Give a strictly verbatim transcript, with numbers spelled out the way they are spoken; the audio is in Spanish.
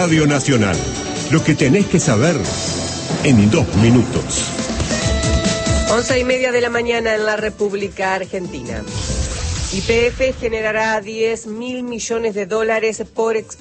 Radio Nacional. Lo que tenés que saber en dos minutos. Once y media de la mañana en la República Argentina. Y P F generará diez mil millones de dólares por